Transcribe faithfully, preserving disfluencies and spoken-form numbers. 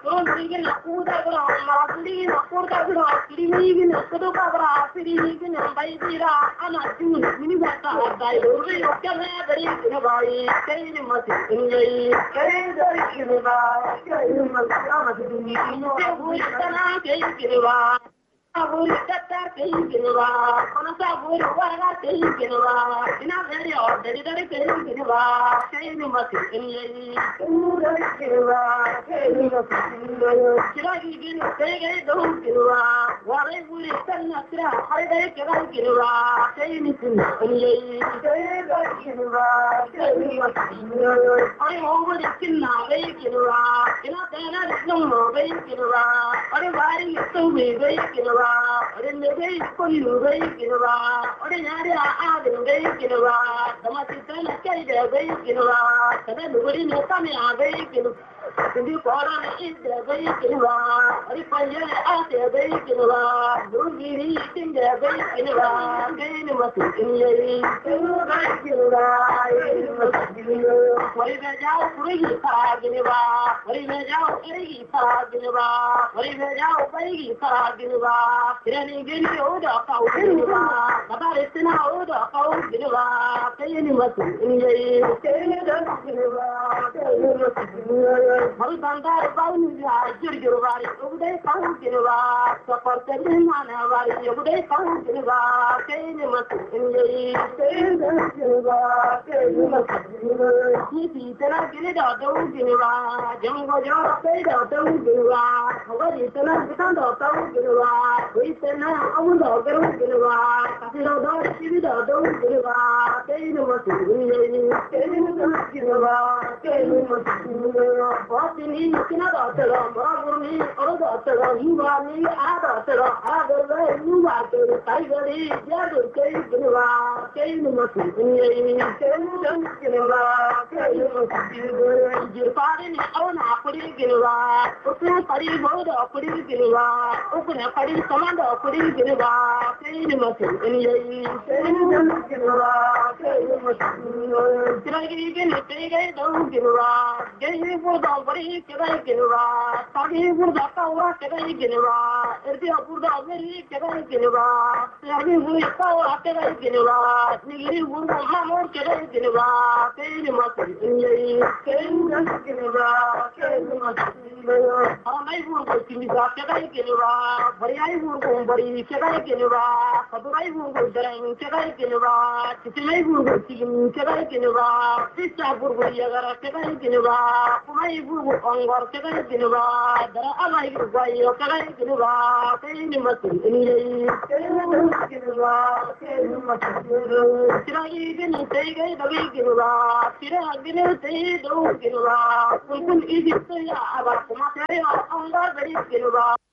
Rodriguez Nakuda Marasli Nakurka Srimigin Kuduka Srimigin Baidira Anatun Minibata Daiuri Okaveri Kinabai Kainimati Injay Kainima Kainima Kainima Aburi Tata Kainima Konasaburi Wara Kainima in a very ordinary Kainima Kainimati Injay Kainima Kiragin Kay don't give a what I would send us I take a give a anything. I'm over the skin now, baking around. In a ten is no more baking around. Or the riding is so big baking around. Or in the day for you baking around. Or the area I've been baking around. The Matisan carried a baking around. And then the wedding is coming out baking. If you call on it, the baking around. Or if I get out there baking around. Don't be eating the baking around. Gain must in ye. Baking around. What is a job for you? Pagin around. What is a job for you? Pagin around. What is a job for you? Pagin around. Then you get old of our around. About it in our old of our around. Gain must in ye. Marutanda Baunia, Jurgari, Uday Pankina, supported him on a rally, Uday Pankina, Kainimas in the He cannot get it out, don't give it out, Jungle Jar, paid out, don't give it out, what is the last kind of don't give it out, we send now, I will not get it out, I don't give it out, don't give it out, Kainimas in the What in the Kinada, Bravo, or the you are me, other, other way, you are the Tiger, Yadu, Kainima, Kainima, your party, own a putting in a rock, open a party, board of putting in a rock, open a party, commander of putting in a rock, Kainima, Can I give you a big don't give a rock? Gave you for the body, can I get a rock? Talking for the power, can I get a rock? If you are for the very, can I get a rock? Having with power, can I get a rock? Nigga, would not have more, can I get a rock? Can you must be in the can get a rock? How my work to me, can I get a rock? But I work on body, can I get a rock? But I work on the can I get a rock? It's my work to you, can I get a rock? This is a good way, can I get a rock? My work on what can I get a rock? I like the way you can I get a rock? Can you must be in the can I even take a big rock? Can I get a day, don't get a rock? We can easily say about the material on the very rock.